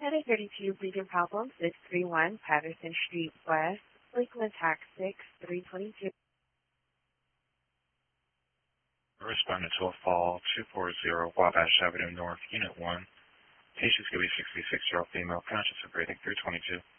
Heading 32, Beacon Problem 631, Patterson Street West, Lakeland Tax 6, 322. Responding to a fall 240 Wabash Avenue North, Unit 1. Patient's going to be 66-year-old female, conscious of breathing 322.